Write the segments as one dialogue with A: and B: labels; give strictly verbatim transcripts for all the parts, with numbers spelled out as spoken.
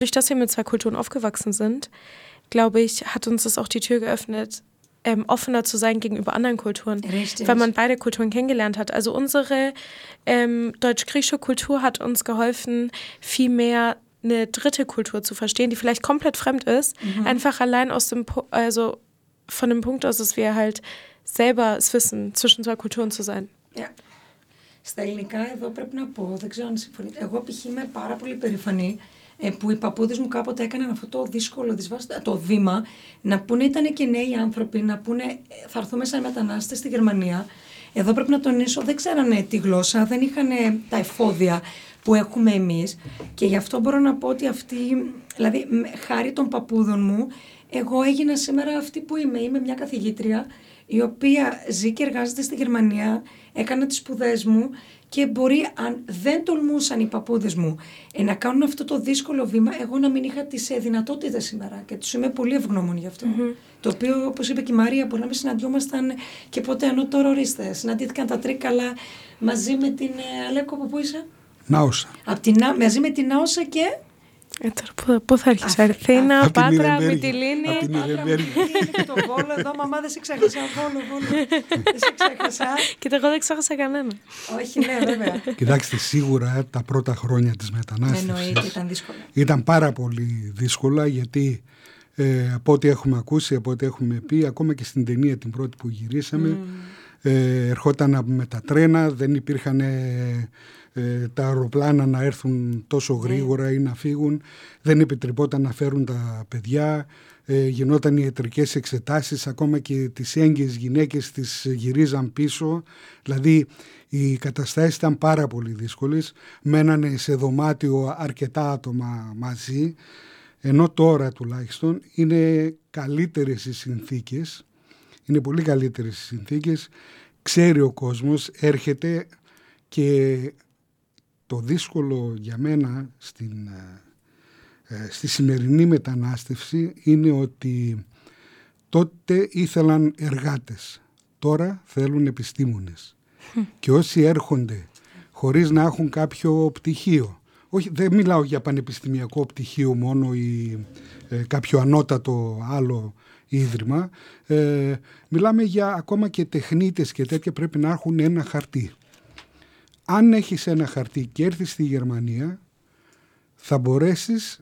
A: Durch das wir mit zwei Kulturen aufgewachsen sind, glaube ich, hat uns das auch die Tür geöffnet, ähm, offener zu sein gegenüber anderen Kulturen.
B: Richtig.
A: Weil man beide Kulturen kennengelernt hat. Also unsere ähm, deutsch-griechische Kultur hat uns geholfen, viel mehr eine dritte Kultur zu verstehen, die vielleicht komplett fremd ist. Mhm. Einfach allein aus dem, also von dem Punkt aus, dass wir halt selber es wissen, zwischen zwei Kulturen zu sein.
B: Ja. Στα ελληνικά εδώ πρέπει να πω, δεν ξέρω αν συμφωνείτε, εγώ π.χ. είμαι πάρα πολύ περήφανη που οι παππούδες μου κάποτε έκαναν αυτό το δύσκολο το βήμα, να πούνε, ήταν και νέοι άνθρωποι, να πούνε θα έρθουμε σαν μετανάστες στη Γερμανία. Εδώ πρέπει να τονίσω, δεν ξέρανε τη γλώσσα, δεν είχαν τα εφόδια που έχουμε εμείς και γι' αυτό μπορώ να πω ότι αυτή, δηλαδή χάρη των παππούδων μου, εγώ έγινα σήμερα αυτή που είμαι. Είμαι μια καθηγήτρια η οποία ζει και εργάζεται στη Γερμανία, έκανα τις σπουδές μου και μπορεί, αν δεν τολμούσαν οι παππούδες μου ε, να κάνουν αυτό το δύσκολο βήμα, εγώ να μην είχα τις ε, δυνατότητες σήμερα και τους είμαι πολύ ευγνώμων γι' αυτό. Mm-hmm. Το οποίο, όπως είπε και η Μαρία, μπορεί να μην συναντιόμασταν και ποτέ, ενώ τώρα ορίστε, συναντήθηκαν τα Τρίκαλα μαζί με την ε, Αλέκο, από πού είσαι?
C: Νάωσα.
B: Την, μαζί με την Νάωσα και...
A: Ε, τώρα, πού θα έρχεσαι, Αθήνα, Πάτρα, Μυτιλήνη.
C: Από την Ιρεμβέργη.
B: Το Βόλο εδώ, μαμά δεν σε ξέχασα, Βόλο, Βόλο. Δεν σε ξέχασα.
A: Και εγώ δεν ξέχασα κανένα.
B: Όχι, ναι, βέβαια.
C: Κοιτάξτε, σίγουρα τα πρώτα χρόνια της μετανάστευσης
B: εννοείται, ήταν δύσκολα.
C: Ήταν πάρα πολύ δύσκολα, γιατί ε, από ό,τι έχουμε ακούσει, από ό,τι έχουμε πει, ακόμα και στην ταινία την πρώτη που γυρίσαμε, mm. ε, ερχόταν με τα τρένα, δεν υπήρχαν... Ε, Ε, τα αεροπλάνα να έρθουν τόσο γρήγορα yeah. ή να φύγουν, δεν επιτρεπόταν να φέρουν τα παιδιά, ε, γινόταν ιατρικές εξετάσεις, ακόμα και τις έγκυες γυναίκες τις γυρίζαν πίσω, δηλαδή οι καταστάσεις ήταν πάρα πολύ δύσκολες, μένανε σε δωμάτιο αρκετά άτομα μαζί, ενώ τώρα τουλάχιστον είναι καλύτερες οι συνθήκες, είναι πολύ καλύτερες οι συνθήκες, ξέρει ο κόσμος, έρχεται. Και το δύσκολο για μένα στην, ε, στη σημερινή μετανάστευση είναι ότι τότε ήθελαν εργάτες, τώρα θέλουν επιστήμονες. Mm. Και όσοι έρχονται χωρίς να έχουν κάποιο πτυχίο, όχι, δεν μιλάω για πανεπιστημιακό πτυχίο μόνο ή ε, κάποιο ανώτατο άλλο ίδρυμα, ε, μιλάμε για ακόμα και τεχνίτες και τέτοια, πρέπει να έχουν ένα χαρτί. Αν έχεις ένα χαρτί και έρθεις στη Γερμανία, θα μπορέσεις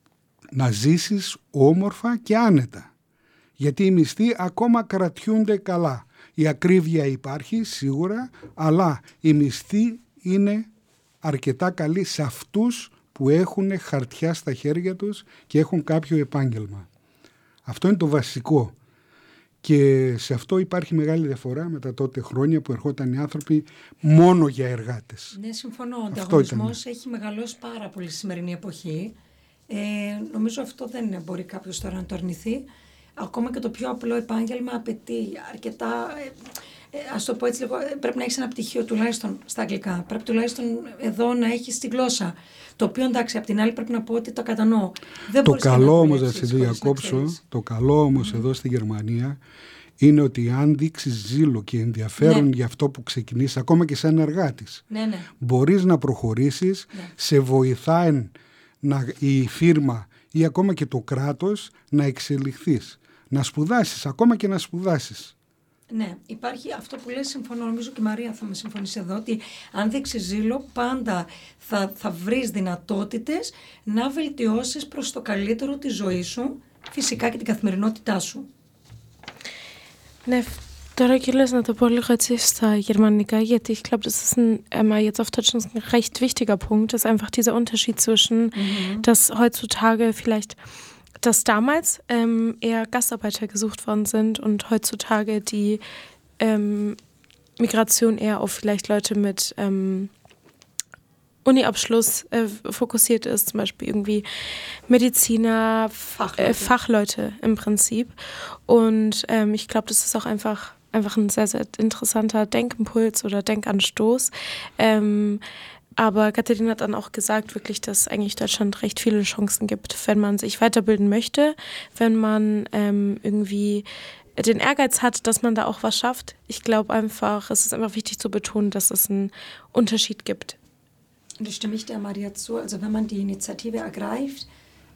C: να ζήσεις όμορφα και άνετα. Γιατί οι μισθοί ακόμα κρατιούνται καλά. Η ακρίβεια υπάρχει σίγουρα, αλλά οι μισθοί είναι αρκετά καλοί σε αυτούς που έχουν χαρτιά στα χέρια τους και έχουν κάποιο επάγγελμα. Αυτό είναι το βασικό. Και σε αυτό υπάρχει μεγάλη διαφορά με τα τότε χρόνια που ερχόταν οι άνθρωποι μόνο για εργάτες.
B: Ναι, συμφωνώ. Ο ανταγωνισμός έχει μεγαλώσει πάρα πολύ στη σημερινή εποχή. Ε, νομίζω αυτό δεν μπορεί κάποιος τώρα να το αρνηθεί. Ακόμα και το πιο απλό επάγγελμα απαιτεί αρκετά, ε, ας το πω έτσι λίγο, πρέπει να έχεις ένα πτυχίο τουλάχιστον στα αγγλικά. Πρέπει τουλάχιστον εδώ να έχεις τη γλώσσα. Το οποίο, εντάξει, απ' την άλλη πρέπει να πω ότι το κατανοώ. Δεν
C: το καλό όμως, να σε διακόψω, το καλό όμως mm. εδώ στη Γερμανία είναι ότι αν δείξεις ζήλο και ενδιαφέρον ναι. για αυτό που ξεκινείς, ακόμα και σαν εργάτης,
B: ναι, ναι.
C: μπορείς να προχωρήσεις, ναι. σε βοηθάει να, η φίρμα ή ακόμα και το κράτος να εξελιχθείς, να σπουδάσεις, ακόμα και να σπουδάσεις.
B: Ναι, υπάρχει αυτό που λες, συμφωνώ, νομίζω και η Μαρία θα με συμφωνήσει εδώ, ότι αν δείξεις ζήλο πάντα θα, θα βρεις δυνατότητες να βελτιώσεις προς το καλύτερο τη ζωή σου, φυσικά και την καθημερινότητά σου.
A: Ναι, τώρα Gilles, να το πω λίγο έτσι στα Germanica, γιατί ich glaube, das ist ein, ähm, jetzt auf Deutsch ein recht wichtiger Punkt, ist einfach dieser Unterschied zwischen, mhm. dass heutzutage vielleicht dass damals ähm, eher Gastarbeiter gesucht worden sind und heutzutage die ähm, Migration eher auf vielleicht Leute mit ähm, Uni-Abschluss äh, fokussiert ist, zum Beispiel irgendwie Mediziner, Fachleute, äh, Fachleute im Prinzip. Und ähm, ich glaube, das ist auch einfach, einfach ein sehr, sehr interessanter Denkimpuls oder Denkanstoß. Ähm, Aber Katharina hat dann auch gesagt, wirklich, dass eigentlich Deutschland recht viele Chancen gibt, wenn man sich weiterbilden möchte, wenn man ähm, irgendwie den Ehrgeiz hat, dass man da auch was schafft. Ich glaube einfach, es ist einfach wichtig zu betonen, dass es einen Unterschied gibt.
B: Da stimme ich der Maria zu. Also wenn man die Initiative ergreift,